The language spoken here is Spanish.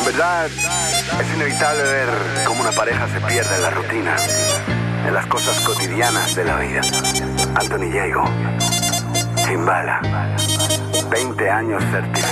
verdad, es inevitable ver cómo una pareja se pierde en la rutina, en las cosas cotidianas de la vida. Anthony Diego, Chimbala, 20 años certificados.